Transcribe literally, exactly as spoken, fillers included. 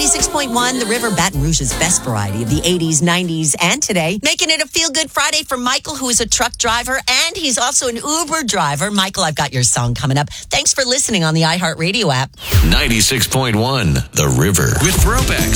ninety-six point one, The River, Baton Rouge's best variety of the eighties, nineties, and today. Making it a feel-good Friday for Michael, who is a truck driver, and he's also an Uber driver. Michael, I've got your song coming up. Thanks for listening on the iHeartRadio app. ninety-six point one, The River. With Throwbacks.